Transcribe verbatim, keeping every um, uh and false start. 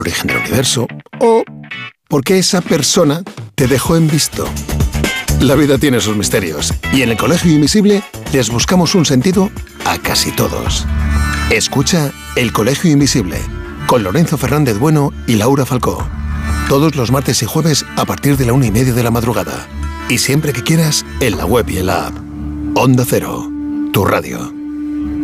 origen del universo o por qué esa persona te dejó en visto. La vida tiene sus misterios y en el Colegio Invisible les buscamos un sentido a casi todos. Escucha El Colegio Invisible con Lorenzo Fernández Bueno y Laura Falcó. Todos los martes y jueves a partir de la una y media de la madrugada. Y siempre que quieras, en la web y en la app. Onda Cero, tu radio.